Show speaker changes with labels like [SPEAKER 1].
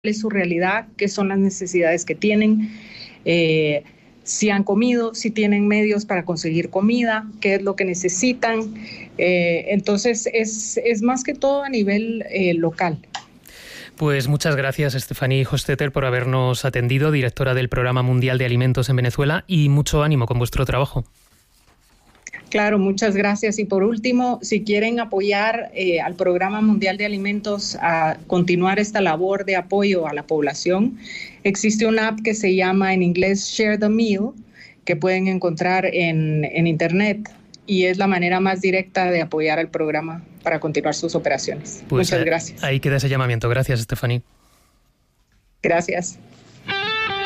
[SPEAKER 1] es su realidad, qué son las necesidades que tienen, si han comido, si tienen medios para conseguir comida, qué es lo que necesitan. Entonces, es más que todo a nivel local.
[SPEAKER 2] Pues muchas gracias, Stephanie Hostetter, por habernos atendido, directora del Programa Mundial de Alimentos en Venezuela, y mucho ánimo con vuestro trabajo.
[SPEAKER 1] Claro, muchas gracias. Y por último, si quieren apoyar al Programa Mundial de Alimentos a continuar esta labor de apoyo a la población, existe una app que se llama en inglés Share the Meal, que pueden encontrar en Internet, y es la manera más directa de apoyar al programa para continuar sus operaciones.
[SPEAKER 2] Pues
[SPEAKER 1] muchas gracias.
[SPEAKER 2] Ahí queda ese llamamiento. Gracias, Stephanie.
[SPEAKER 1] Gracias.